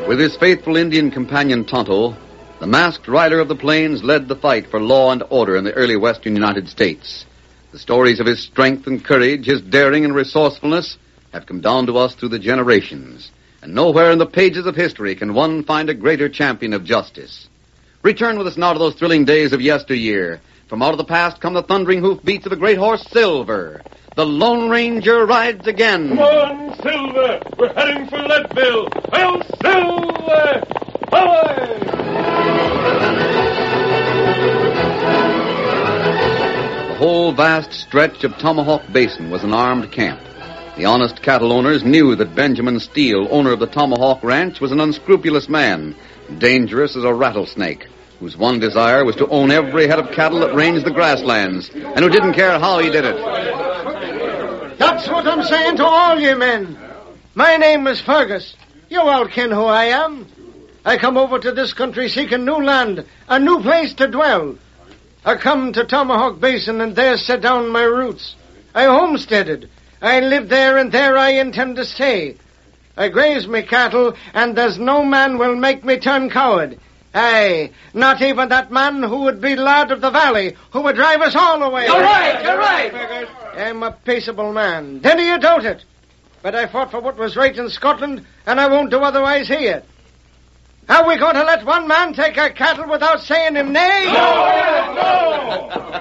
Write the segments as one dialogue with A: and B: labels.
A: With his faithful Indian companion Tonto, the masked rider of the plains led the fight for law and order in the early western United States. The stories of his strength and courage, his daring and resourcefulness, have come down to us through the generations. And nowhere in the pages of history can one find a greater champion of justice. Return with us now to those thrilling days of yesteryear. From out of the past come the thundering hoofbeats of the great horse Silver. The Lone Ranger rides again.
B: Come on, Silver! We're heading for Leadville! Hail, Silver! Away!
A: The whole vast stretch of Tomahawk Basin was an armed camp. The honest cattle owners knew that Benjamin Steele, owner of the Tomahawk Ranch, was an unscrupulous man, dangerous as a rattlesnake, whose one desire was to own every head of cattle that ranged the grasslands, and who didn't care how he did it.
C: That's what I'm saying to all you men. My name is Fergus. You all ken who I am. I come over to this country seeking new land, a new place to dwell. I come to Tomahawk Basin and there set down my roots. I homesteaded. I live there and there I intend to stay. I graze me cattle and there's no man will make me turn coward. Aye, not even that man who would be Lord of the Valley, who would drive us all away.
D: You're right.
C: I'm a peaceable man. Didn't you doubt it? But I fought for what was right in Scotland, and I won't do otherwise here. Are we going to let one man take our cattle without saying him nay?
B: No!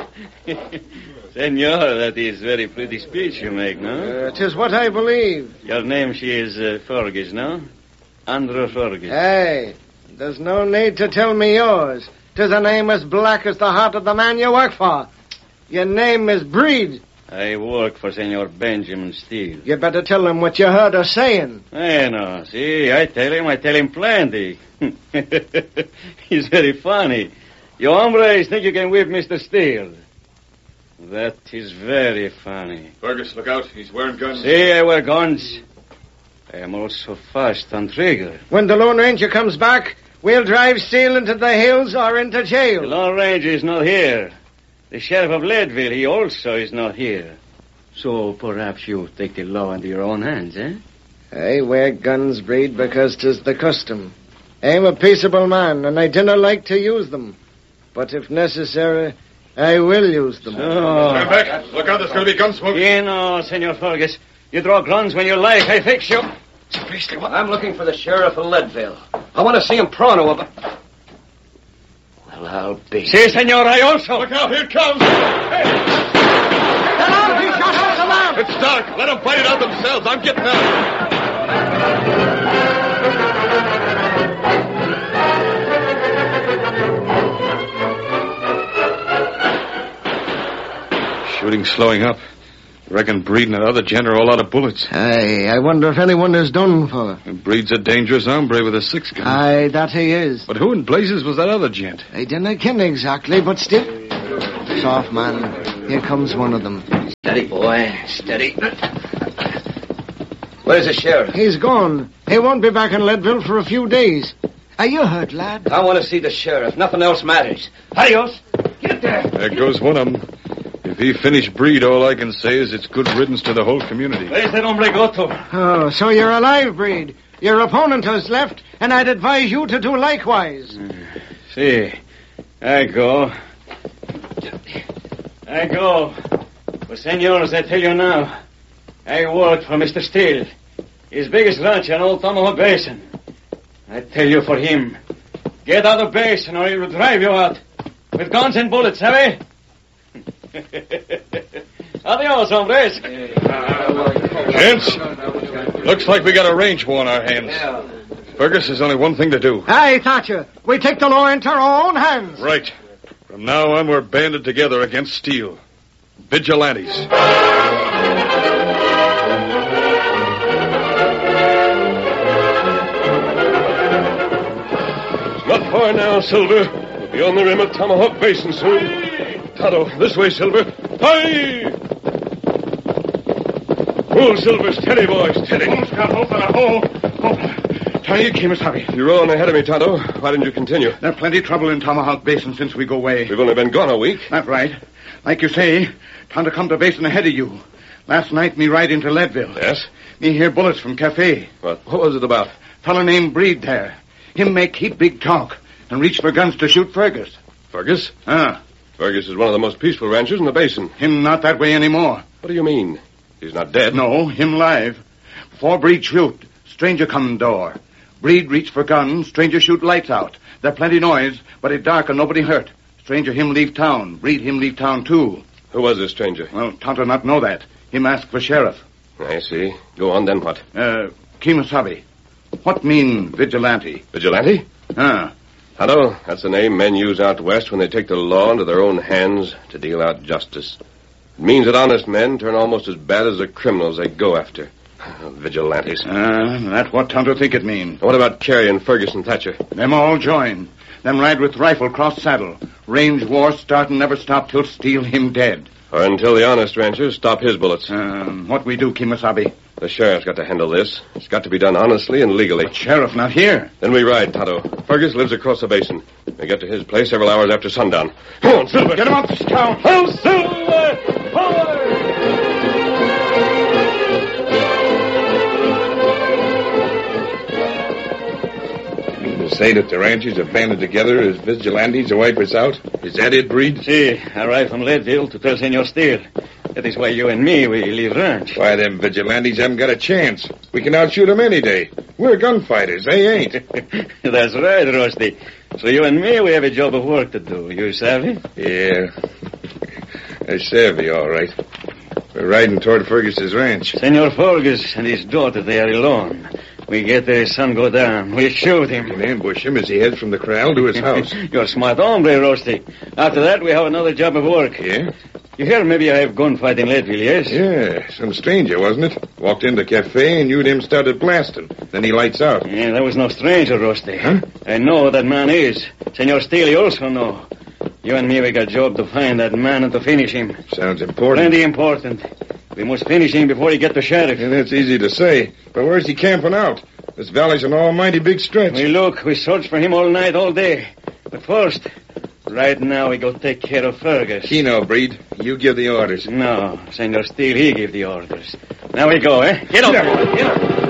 E: Senor, that is very pretty speech you make, no?
C: 'Tis what I believe.
E: Your name, she is Fergus, no? Andrew Fergus.
C: Aye. There's no need to tell me yours. 'Tis a name as black as the heart of the man you work for. Your name is Breed.
E: I work for Senor Benjamin Steele.
C: You better tell him what you heard her saying.
E: I know. See, I tell him plenty. He's very funny. You hombres think you can whip Mr. Steele. That is very funny.
B: Fergus, look out. He's wearing guns.
E: See, I wear guns. I am also fast on trigger.
C: When the Lone Ranger comes back, we'll drive Steele into the hills or into jail.
E: The Lone Ranger is not here. The sheriff of Leadville, he also is not here. So perhaps you take the law into your own hands, eh?
C: I wear guns, Breed, because 'tis the custom. I'm a peaceable man, and I dinna like to use them. But if necessary, I will use them.
B: Stand back. Look out, there's going to be gun smoke.
E: You know, Senor Fergus, you draw guns when you like. I fix you.
D: It's a beastly one. I'm looking for the sheriff of Leadville. I want to see him pronto about... Well, I'll be...
E: See, senor, I also...
B: Look out, here it comes. Hey.
C: Get out! He shot out the lamp!
B: It's dark. Let them fight it out themselves. I'm getting out. Shooting's slowing up. Reckon Breed and that other gent are all out of bullets.
C: Aye, I wonder if anyone is done for.
B: And Breed's a dangerous hombre with a 6-gun.
C: Aye, that he is.
B: But who in blazes was that other gent?
C: I dinna ken exactly, but still... Soft, man. Here comes one of them.
D: Steady, boy. Steady. Where's the sheriff?
C: He's gone. He won't be back in Leadville for a few days. Are you hurt, lad?
D: I want to see the sheriff. Nothing else matters. Adios. Get there.
B: There goes one of them. If he finished Breed, all I can say is it's good riddance to the whole community.
E: Where's that hombre go to?
C: Oh, so you're alive, Breed. Your opponent has left, and I'd advise you to do likewise.
E: See, I go. But, senors, I tell you now, I work for Mr. Steele, his biggest ranch in Old Tomahawk Basin. I tell you for him, get out of basin or he will drive you out with guns and bullets, have we? Adios, hombres.
B: Gents, looks like we got a range war on our hands. Fergus, there's only one thing to do.
C: Aye, Thatcher. We take the law into our own hands.
B: Right. From now on, we're banded together against Steele. Vigilantes. Not far now, Silver. We'll be on the rim of Tomahawk Basin soon. Tonto, this way, Silver. Hi! Pull, Silver. Steady, boy, steady.
F: You came, Harry.
B: You're on ahead of me, Tonto. Why didn't you continue?
F: There's plenty trouble in Tomahawk Basin since we go away.
B: We've only been gone a week.
F: That's right. Like you say, Tonto come to Basin ahead of you. Last night, me ride into Leadville.
B: Yes?
F: Me hear bullets from cafe.
B: What was it about?
F: Fellow named Breed there. Him make heap big talk and reach for guns to shoot Fergus.
B: Fergus?
F: Ah,
B: Fergus is one of the most peaceful ranchers in the basin.
F: him not that way anymore.
B: What do you mean? He's not dead?
F: No, him live. Before Breed shoot, stranger come door. Breed reach for gun, stranger shoot lights out. There plenty noise, but it dark and nobody hurt. Stranger him leave town. Breed him leave town too.
B: Who was this stranger?
F: Well, Tonto not know that. Him ask for sheriff.
B: I see. Go on, then what?
F: Kemosabe. What mean vigilante?
B: Vigilante?
F: Ah,
B: Tonto, that's the name men use out west when they take the law into their own hands to deal out justice. It means that honest men turn almost as bad as the criminals they go after. Vigilantes.
F: That's what Tonto think it mean.
B: What about Carey and Fergus and Thatcher?
F: Them all join. Them ride with rifle cross saddle. Range war start and never stop till steal him dead.
B: Or until the honest ranchers stop his bullets.
F: What we do, Kemosabe?
B: The sheriff's got to handle this. It's got to be done honestly and legally.
F: But sheriff not here.
B: Then we ride, Tonto. Fergus lives across the basin. We get to his place several hours after sundown. Come on, Silver.
F: Get him up this town.
B: Oh, Silver! Forward!
G: Say that the ranchers have banded together as vigilantes to wipe us out? Is that it, Breed?
E: See, I arrived from Leadville to tell Senor Steele. That is why you and me, we leave ranch.
G: Why, them vigilantes haven't got a chance. We can outshoot them any day. We're gunfighters. They ain't.
E: That's right, Rusty. So you and me, we have a job of work to do. You savvy?
G: Yeah. I savvy, all right. We're riding toward Fergus's ranch.
E: Senor Fergus and his daughter, they are alone. We get there, sun go down. We shoot him.
G: And ambush him as he heads from the corral to his house.
E: You're a smart hombre, Rusty. After that, we have another job of work.
G: Yeah?
E: You hear maybe I have gunfight in Leadville, yes?
G: Yeah, some stranger, wasn't it? Walked into the cafe and you and him started blasting. Then he lights out.
E: Yeah, that was no stranger, Rusty.
G: Huh?
E: I know who that man is. Senor Steele, you also know. You and me, we got a job to find that man and to finish him.
G: Sounds important.
E: Plenty important. We must finish him before he get to sheriff.
G: Yeah, that's easy to say. But where's he camping out? This valley's an almighty big stretch.
E: We look, we search for him all night, all day. But first, right now we go take care of Fergus.
G: Keno, Breed. You give the orders.
E: No, Senor Steele, he give the orders. Now we go, eh? Get up, boy. Get up.